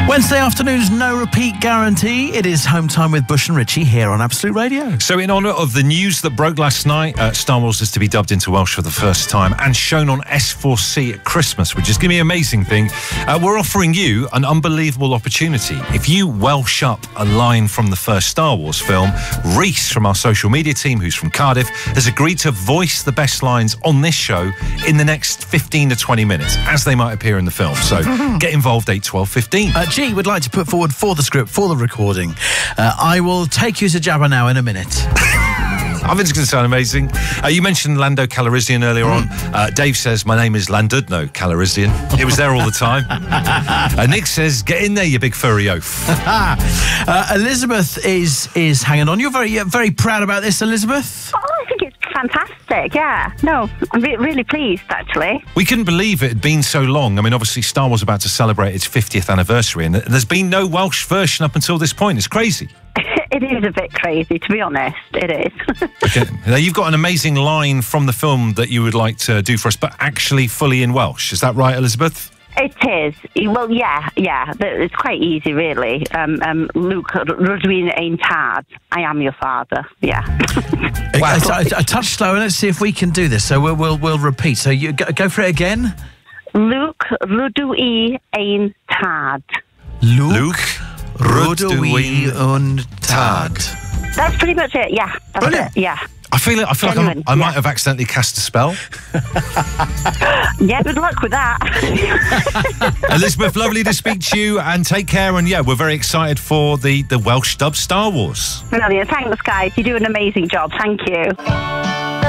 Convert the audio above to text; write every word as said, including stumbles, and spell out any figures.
Wednesday afternoon's no repeat guarantee. It is home time with Bush and Richie here on Absolute Radio. So in honour of the news that broke last night, uh, Star Wars is to be dubbed into Welsh for the first time and shown on S four C at Christmas, which is going to be an amazing thing. Uh, we're offering you an unbelievable opportunity. If you Welsh up a line from the first Star Wars film, Reese from our social media team, who's from Cardiff, has agreed to voice the best lines on this show in the next fifteen to twenty minutes, as they might appear in the film. So get involved, eight, twelve, fifteen. Uh, G would like to put forward for the script, for the recording. Uh, I will take you to Jabba now in a minute. I think it's going to sound amazing. Uh, you mentioned Lando Calrissian earlier on. Uh, Dave says, my name is Landudno Calrissian. It was there all the time. uh, Nick says, get in there, you big furry oaf. uh, Elizabeth is is hanging on. You're very, uh, very proud about this, Elizabeth? Oh, I think it's fantastic, yeah. No, I'm re- really pleased, actually. We couldn't believe it had been so long. I mean, obviously, Star Wars about to celebrate its fiftieth anniversary, and there's been no Welsh version up until this point. It's crazy. It is a bit crazy, to be honest. It is. Okay. Now, you've got an amazing line from the film that you would like to do for us, but actually fully in Welsh. Is that right, Elizabeth? It is. Well, yeah, yeah. It's quite easy, really. Um, um, Luke, rydw ein tad. I am your father. Yeah. Wow. a, a, a touch slower. Let's see if we can do this. So we'll we'll, we'll repeat. So you go, go for it again. Luke, rydw ein tad. Luke. Luke. Rydw ein tad. That's pretty much it, yeah. That's Brilliant. it, yeah. I feel, I feel like I'm, I yeah. might have accidentally cast a spell. Yeah, good luck with that. Elizabeth, lovely to speak to you, and take care. And yeah, we're very excited for the, the Welsh dub Star Wars. Brilliant. Thanks, guys. You do an amazing job. Thank you.